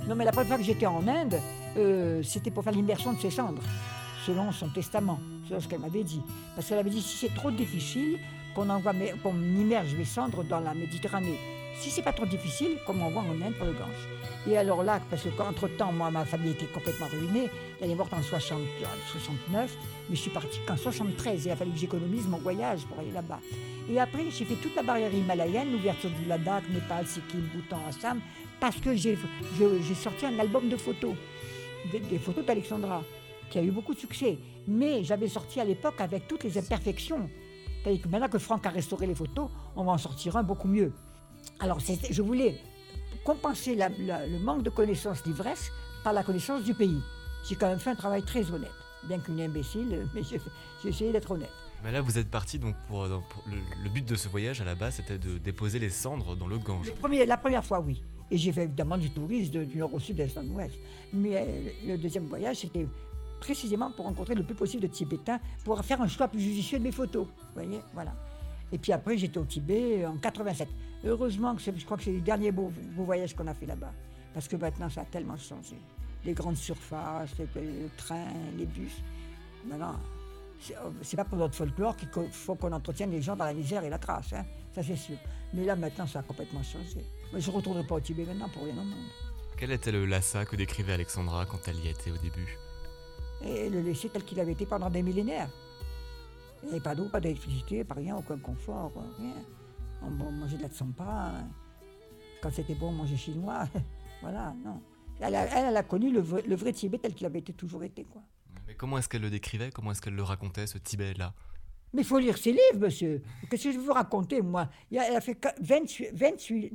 Non, mais la première fois que j'étais en Inde, c'était pour faire l'immersion de ses cendres, selon son testament, selon ce qu'elle m'avait dit. Parce qu'elle avait dit, si c'est trop difficile, qu'on immerge mes cendres dans la Méditerranée. Si c'est pas trop difficile, qu'on m'envoie en Inde pour le Gange. Et alors là, parce qu'entre-temps, moi, ma famille était complètement ruinée. Elle est morte en 69, mais je suis partie qu'en 73. Il a fallu que j'économise mon voyage pour aller là-bas. Et après, j'ai fait toute la barrière himalayenne, l'ouverture du Ladakh, Népal, Sikkim, Bhoutan, Assam, parce que j'ai sorti un album de photos, des photos d'Alexandra, qui a eu beaucoup de succès. Mais j'avais sorti à l'époque avec toutes les imperfections. C'est-à-dire que maintenant que Franck a restauré les photos, on va en sortir un beaucoup mieux. Alors, je voulais compenser le manque de connaissance d'ivresse par la connaissance du pays. J'ai quand même fait un travail très honnête, bien qu'une imbécile, mais j'ai essayé d'être honnête. Mais là, vous êtes parti donc pour le but de ce voyage à la base, c'était de déposer les cendres dans le Gange. La première fois, oui. Et j'ai fait évidemment du tourisme du nord au sud, d'est en ouest. Mais le deuxième voyage, c'était précisément pour rencontrer le plus possible de Tibétains, pour faire un choix plus judicieux de mes photos. Vous voyez, voilà. Et puis après, j'étais au Tibet en 87. Heureusement que je crois que c'est le dernier beau voyage qu'on a fait là-bas. Parce que maintenant, ça a tellement changé. Les grandes surfaces, le train, les bus. Maintenant, c'est pas pour notre folklore qu'il faut qu'on entretienne les gens dans la misère et la crasse, hein. Ça c'est sûr. Mais là, maintenant, ça a complètement changé. Mais je ne retournerai pas au Tibet maintenant pour rien au monde. Quel était le Lhasa que décrivait Alexandra quand elle y était au début? Et le laisser tel qu'il avait été pendant des millénaires. Il n'y avait pas d'eau, pas d'électricité, pas rien, aucun confort, rien. On mangeait de la tsampa. Quand c'était bon, on mangeait chinois. Voilà, non. Elle a connu le vrai Tibet tel qu'il avait toujours été, quoi. Mais comment est-ce qu'elle le décrivait? Comment est-ce qu'elle le racontait, ce Tibet-là? Mais il faut lire ses livres, monsieur. Qu'est-ce que je vais vous raconter, moi? Elle a fait 28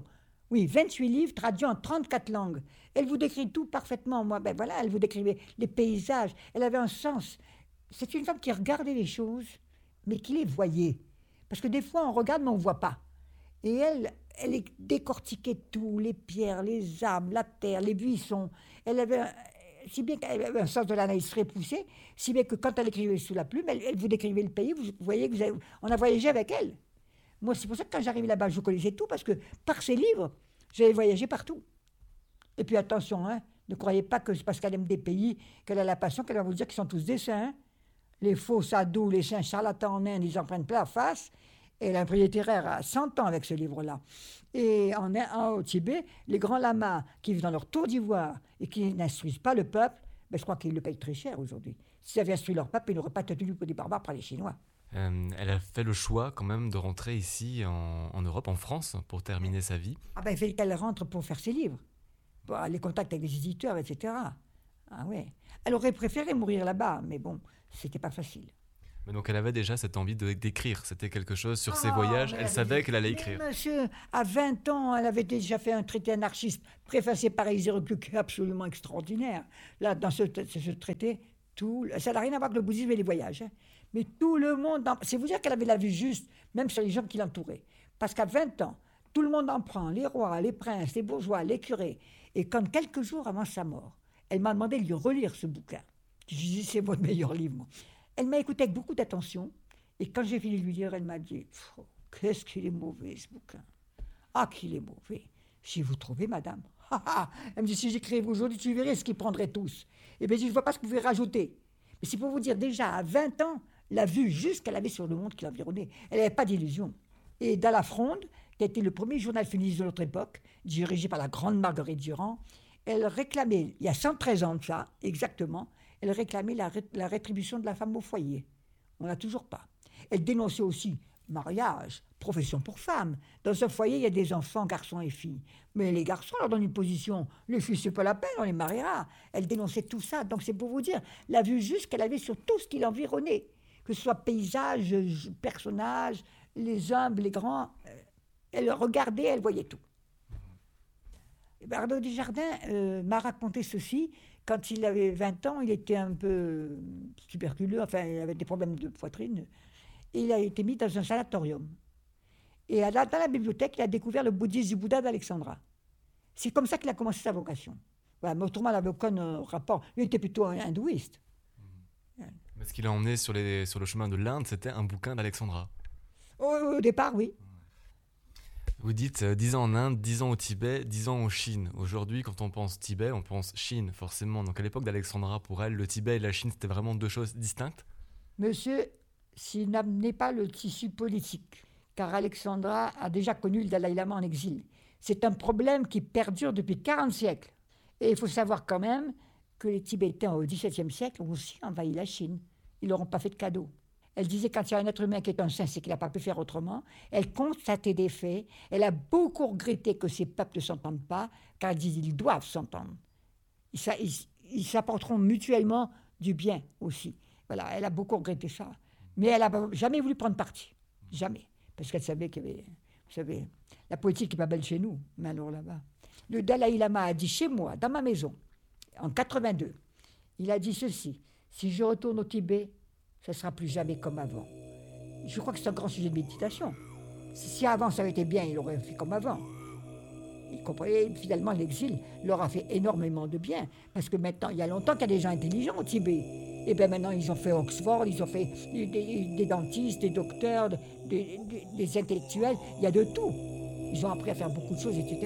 livres traduits en 34 langues. Elle vous décrit tout parfaitement, moi. Ben voilà, elle vous décrivait les paysages. Elle avait un sens. C'est une femme qui regardait les choses, mais qui les voyait. Parce que des fois, on regarde, mais on ne voit pas. Et elle décortiquait tout, les pierres, les arbres, la terre, les buissons. Elle avait si bien qu'elle avait un sens de l'analyse très poussé, si bien que quand elle écrivait sous la plume, elle vous décrivait le pays, vous voyez on a voyagé avec elle. Moi, c'est pour ça que quand j'arrivais là-bas, je connaissais tout, parce que par ses livres, j'avais voyagé partout. Et puis attention, hein, ne croyez pas que c'est parce qu'elle aime des pays qu'elle a la passion qu'elle va vous dire qu'ils sont tous des saints. Hein. Les faux sadhus, les saints charlatans en Inde, ils en prennent plein la face. Et elle a un prix littéraire à 100 ans avec ce livre-là. Et au Tibet, les grands lamas qui vivent dans leur tour d'ivoire et qui n'instruisent pas le peuple, ben je crois qu'ils le payent très cher aujourd'hui. S'ils avaient instruit leur peuple, ils n'auraient pas tenu pour des barbares par les Chinois. Elle a fait le choix quand même de rentrer ici en Europe, en France, pour terminer sa vie. Ah ben il fallait qu'elle rentre pour faire ses livres, pour les contacts avec les éditeurs, etc. Ah ouais. Elle aurait préféré mourir là-bas, mais bon, c'était pas facile. Mais donc elle avait déjà cette envie d'écrire, c'était quelque chose sur ses voyages, elle savait qu'elle allait écrire. Monsieur, à 20 ans, elle avait déjà fait un traité anarchiste préfacé par Élisée Reclus qui est absolument extraordinaire. Là, dans ce traité, ça n'a rien à voir avec le bouddhisme et les voyages. Hein. Mais tout le monde, c'est vous dire qu'elle avait la vue juste, même sur les gens qui l'entouraient. Parce qu'à 20 ans, tout le monde en prend, les rois, les princes, les bourgeois, les curés. Et quand quelques jours avant sa mort, elle m'a demandé de lui relire ce bouquin. Je lui ai dit, c'est votre meilleur livre, moi. Elle m'a écouté avec beaucoup d'attention. Et quand j'ai fini de lui lire, elle m'a dit « Qu'est-ce qu'il est mauvais, ce bouquin !»« Ah, qu'il est mauvais !» Si vous trouvez, madame. Elle me dit « Si j'écrivais aujourd'hui, tu verrais ce qu'ils prendraient tous. » Eh bien, je ne vois pas ce que vous pouvez rajouter. Mais c'est pour vous dire, déjà, à 20 ans, la vue juste qu'elle avait sur le monde qui l'environnait, elle n'avait pas d'illusion. Et dans La Fronde, qui a été le premier journal féministe de notre époque, dirigé par la grande Marguerite Durand, elle réclamait, il y a 113 ans de ça, exactement, elle réclamait la rétribution de la femme au foyer. On n'a toujours pas. Elle dénonçait aussi mariage, profession pour femmes. Dans un foyer, il y a des enfants, garçons et filles. Mais les garçons leur donnent une position. Les filles, c'est pas la peine, on les mariera. Elle dénonçait tout ça. Donc c'est pour vous dire, la vue juste qu'elle avait sur tout ce qui l'environnait. Que ce soit paysage, personnages, les humbles, les grands. Elle regardait, elle voyait tout. Bernard Desjardins m'a raconté ceci. Quand il avait 20 ans, il était un peu tuberculeux, enfin, il avait des problèmes de poitrine. Et il a été mis dans un sanatorium. Et dans la bibliothèque, il a découvert le bouddhisme du Bouddha d'Alexandra. C'est comme ça qu'il a commencé sa vocation. Voilà, mais autrement, il n'avait aucun rapport. Lui, il était plutôt un hindouiste. Mais ce qui l'a emmené sur le chemin de l'Inde, c'était un bouquin d'Alexandra. Au départ, oui. Vous dites 10 ans en Inde, 10 ans au Tibet, 10 ans en Chine. Aujourd'hui, quand on pense Tibet, on pense Chine, forcément. Donc à l'époque d'Alexandra, pour elle, le Tibet et la Chine, c'était vraiment deux choses distinctes. Monsieur, s'il n'amenait pas le tissu politique, car Alexandra a déjà connu le Dalai Lama en exil. C'est un problème qui perdure depuis 40 siècles. Et il faut savoir quand même que les Tibétains au XVIIe siècle ont aussi envahi la Chine. Ils leur ont pas fait de cadeau. Elle disait quand il y a un être humain qui est un saint, c'est qu'il n'a pas pu faire autrement. Elle constatait des faits. Elle a beaucoup regretté que ces peuples ne s'entendent pas, car elle disait qu'ils doivent s'entendre. Ils s'apporteront mutuellement du bien aussi. Voilà, elle a beaucoup regretté ça. Mais elle n'a jamais voulu prendre parti. Jamais. Parce qu'elle savait qu'il y avait... Vous savez, la politique n'est pas belle chez nous, mais alors là-bas. Le Dalai Lama a dit chez moi, dans ma maison, en 82, il a dit ceci: si je retourne au Tibet, ça ne sera plus jamais comme avant. Je crois que c'est un grand sujet de méditation. Si avant ça avait été bien, il aurait fait comme avant. Il comprenait, finalement, l'exil leur a fait énormément de bien. Parce que maintenant, il y a longtemps qu'il y a des gens intelligents au Tibet. Et bien maintenant, ils ont fait Oxford, ils ont fait des dentistes, des docteurs, des intellectuels. Il y a de tout. Ils ont appris à faire beaucoup de choses, etc.